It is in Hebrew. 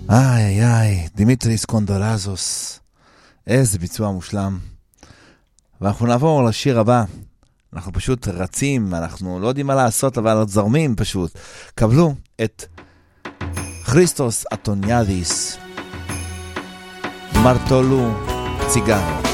איי איי, דימיטריס קונדולזוס, איזה ביצוע מושלם. ואנחנו נעבור לשיר הבא. אנחנו פשוט רצים, אנחנו לא יודעים מה לעשות, אבל זרמים פשוט. קבלו את כריסטוס אטוניאדיס, מרטולו ציגאנו.